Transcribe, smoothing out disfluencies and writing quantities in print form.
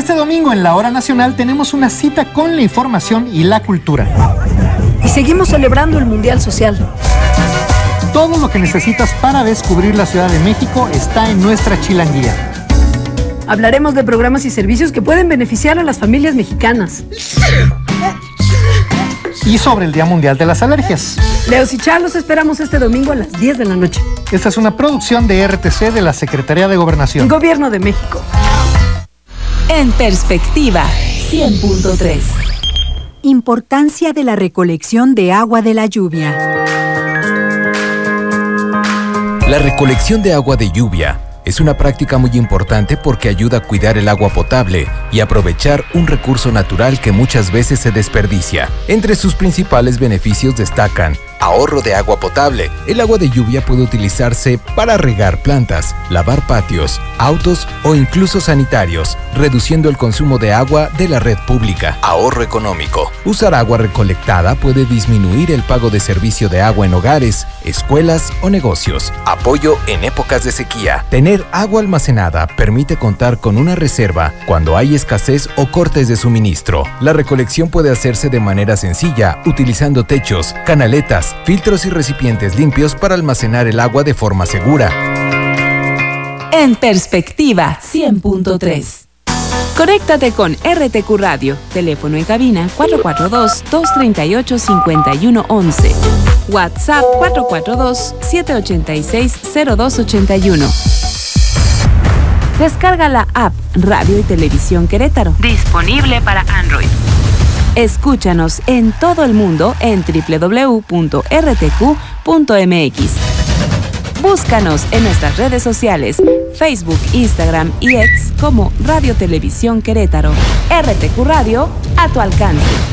Este domingo en la Hora Nacional tenemos una cita con la información y la cultura. Y seguimos celebrando el Mundial Social. Todo lo que necesitas para descubrir la Ciudad de México está en nuestra chilanguía. Hablaremos de programas y servicios que pueden beneficiar a las familias mexicanas. Y sobre el Día Mundial de las Alergias. Leos y Char, los esperamos este domingo a las 10 de la noche. Esta es una producción de RTC de la Secretaría de Gobernación. Gobierno de México. En Perspectiva 100.3. Importancia de la recolección de agua de la lluvia. La recolección de agua de lluvia es una práctica muy importante porque ayuda a cuidar el agua potable y aprovechar un recurso natural que muchas veces se desperdicia. Entre sus principales beneficios destacan ahorro de agua potable. El agua de lluvia puede utilizarse para regar plantas, lavar patios, autos o incluso sanitarios, reduciendo el consumo de agua de la red pública. Ahorro económico. Usar agua recolectada puede disminuir el pago de servicio de agua en hogares, escuelas o negocios. Apoyo en épocas de sequía. Tener agua almacenada permite contar con una reserva cuando hay escasez o cortes de suministro. La recolección puede hacerse de manera sencilla, utilizando techos, canaletas, filtros y recipientes limpios para almacenar el agua de forma segura. En Perspectiva 100.3. Conéctate con RTQ Radio. Teléfono en cabina 442-238-5111. WhatsApp 442-786-0281. Descarga la app Radio y Televisión Querétaro. Disponible para Android. Escúchanos en todo el mundo en www.rtq.mx. Búscanos en nuestras redes sociales, Facebook, Instagram y X como Radio Televisión Querétaro. RTQ Radio, a tu alcance.